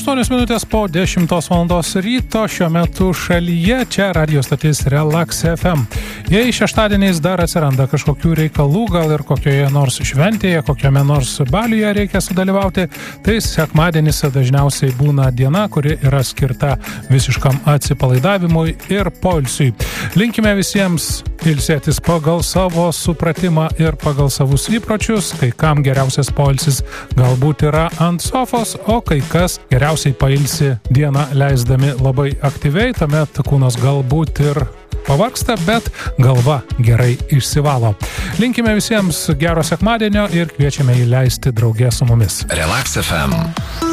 8 minutės po 10 valandos ryto šiuo metu šalyje, čia radio stotis Relax FM. Jei šeštadieniais dar atsiranda kažkokių reikalų, gal ir kokioje nors šventėje, kokiame nors baliuje reikia sudalyvauti, tai sekmadienis dažniausiai būna diena, kuri yra skirta visiškam atsipalaidavimui ir poilsiui. Linkime visiems ilsėtis pagal savo supratimą ir pagal savus įpročius, kai kam geriausias poilsis galbūt yra ant sofos, o kai kas geriausiai pailsi dieną leisdami labai aktyviai, tuomet kūnas galbūt ir pavargsta, bet galva gerai išsivalo. Linkime visiems gero sekmadienio ir kviečiame jį leisti drauge su mumis. Relax FM.